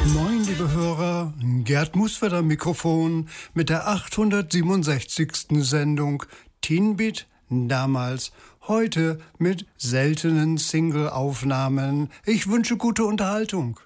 Moin, liebe Hörer, Gerd Musford am Mikrofon mit der 867. Sendung Teen Beat damals, heute mit seltenen Single-Aufnahmen. Ich wünsche gute Unterhaltung.